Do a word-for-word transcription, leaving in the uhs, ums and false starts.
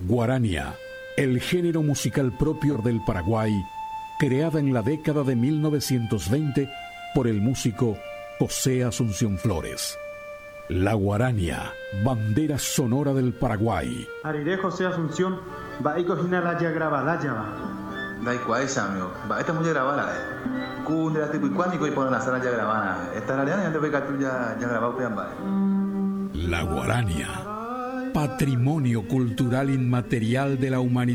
Guarania, el género musical propio del Paraguay, creada en la década de mil novecientos veinte por el músico José Asunción Flores. La guarania, bandera sonora del Paraguay. Ariré José Asunción, va y cocina la ya grabada ya va. Dai cuál amigo, va esta muy grabada eh. Cunde la tipo y cuánico y ponen la sala ya grabada. Esta la ya te ve que tú ya ya grabado pean va. La guarania, patrimonio cultural inmaterial de la humanidad.